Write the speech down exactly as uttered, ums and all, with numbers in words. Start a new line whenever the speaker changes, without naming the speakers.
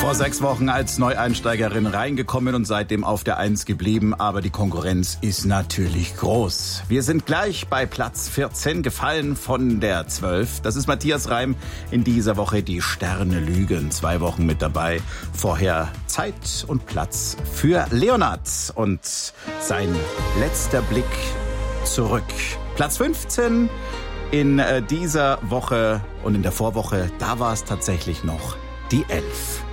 Vor sechs Wochen als Neueinsteigerin reingekommen und seitdem auf der Eins geblieben. Aber die Konkurrenz ist natürlich groß. Wir sind gleich bei Platz vierzehn, gefallen von der zwölf. Das ist Matthias Reim. In dieser Woche die Sterne lügen. Zwei Wochen mit dabei. Vorher Zeit und Platz für Leonard und sein letzter Blick zurück. Platz fünfzehn in dieser Woche und in der Vorwoche, da war es tatsächlich noch die elf.